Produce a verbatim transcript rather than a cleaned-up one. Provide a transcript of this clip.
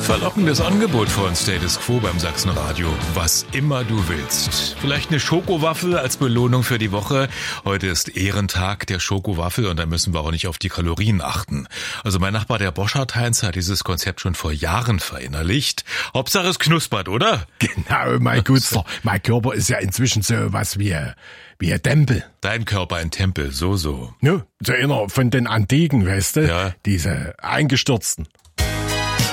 Verlockendes Angebot von Status Quo beim Sachsenradio. Was immer du willst. Vielleicht eine Schokowaffel als Belohnung für die Woche. Heute ist Ehrentag der Schokowaffel und da müssen wir auch nicht auf die Kalorien achten. Also mein Nachbar, der Boschart-Heinz, hat dieses Konzept schon vor Jahren verinnerlicht. Hauptsache es knuspert, oder? Genau, mein Guter. Mein Körper ist ja inzwischen so was wie, wie ein Tempel. Dein Körper ein Tempel, so, so. Ja, so einer von den Antiken, weißt du? Ja. Diese eingestürzten.